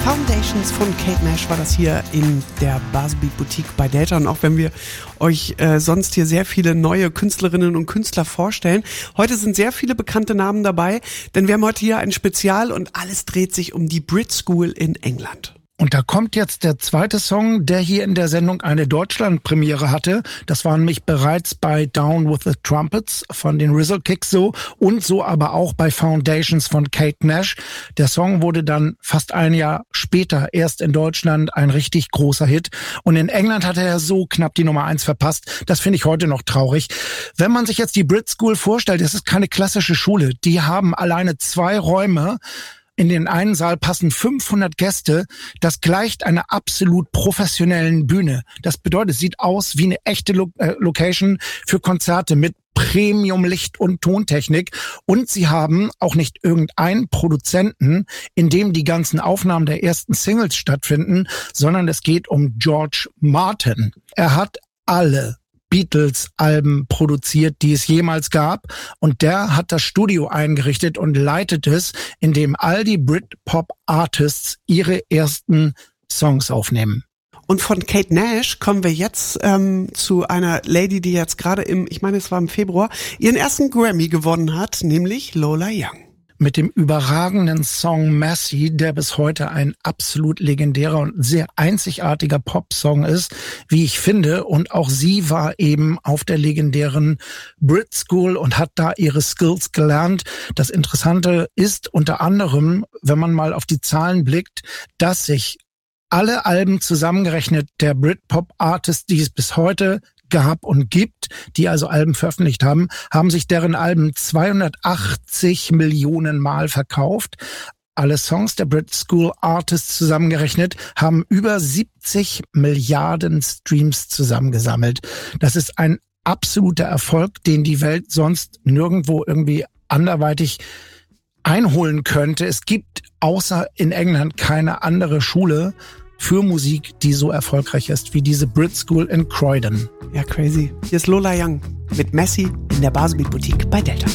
Foundations von Kate Nash war das hier in der Buzzbeat Boutique bei Delta. Und auch wenn wir euch sonst hier sehr viele neue Künstlerinnen und Künstler vorstellen, heute sind sehr viele bekannte Namen dabei, denn wir haben heute hier ein Spezial und alles dreht sich um die Brit School in England. Und da kommt jetzt der zweite Song, der hier in der Sendung eine Deutschland-Premiere hatte. Das war nämlich bereits bei Down with the Trumpets von den Rizzle Kicks so und so aber auch bei Foundations von Kate Nash. Der Song wurde dann fast ein Jahr später erst in Deutschland ein richtig großer Hit. Und in England hatte er so knapp die Nummer 1 verpasst. Das finde ich heute noch traurig. Wenn man sich jetzt die Brit School vorstellt, das ist keine klassische Schule. Die haben alleine 2 Räume. In den einen Saal passen 500 Gäste. Das gleicht einer absolut professionellen Bühne. Das bedeutet, es sieht aus wie eine echte Location für Konzerte mit Premium-Licht- und Tontechnik. Und sie haben auch nicht irgendeinen Produzenten, in dem die ganzen Aufnahmen der ersten Singles stattfinden, sondern es geht um George Martin. Er hat alle Beatles-Alben produziert, die es jemals gab. Und der hat das Studio eingerichtet und leitet es, in dem all die Britpop-Artists ihre ersten Songs aufnehmen. Und von Kate Nash kommen wir jetzt zu einer Lady, die jetzt gerade es war im Februar, ihren ersten Grammy gewonnen hat, nämlich Lola Young. Mit dem überragenden Song Messy, der bis heute ein absolut legendärer und sehr einzigartiger Popsong ist, wie ich finde. Und auch sie war eben auf der legendären Brit School und hat da ihre Skills gelernt. Das Interessante ist unter anderem, wenn man mal auf die Zahlen blickt, dass sich alle Alben zusammengerechnet der Britpop-Artists, die es bis heute gab und gibt, die also Alben veröffentlicht haben, haben sich deren Alben 280 Millionen Mal verkauft. Alle Songs der Brit School Artists zusammengerechnet haben über 70 Milliarden Streams zusammengesammelt. Das ist ein absoluter Erfolg, den die Welt sonst nirgendwo irgendwie anderweitig einholen könnte. Es gibt außer in England keine andere Schule für Musik, die so erfolgreich ist wie diese Brit School in Croydon. Ja, crazy. Hier ist Lola Young mit Messy in der Buzzbeat Boutique bei Delta.